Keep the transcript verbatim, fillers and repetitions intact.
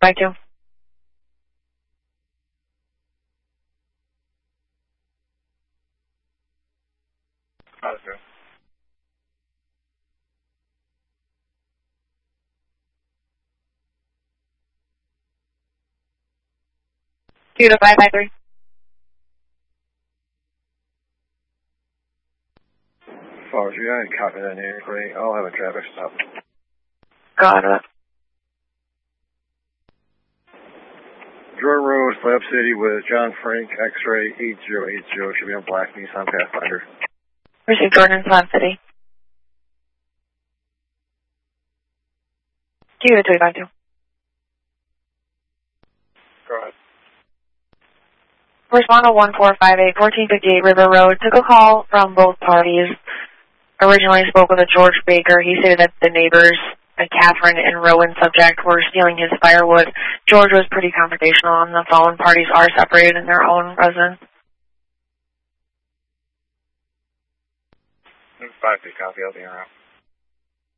five two. Positive. Two to five five three. Followers, you got copy that here, great. I'll have a traffic stop. Got it. Jordan Road, Slab City with John Frank, X-ray eight zero eight zero. Should be on black Nissan Pathfinder. Received Jordan, Slab City. Two to three five two. Go ahead. Respondent one four five eight, fourteen fifty-eight River Road, took a call from both parties. Originally spoke with a George Baker. He stated that the neighbors, a Catherine and Rowan subject, were stealing his firewood. George was pretty confrontational on the phone. Parties are separated in their own residence. five two copy, I'll be around.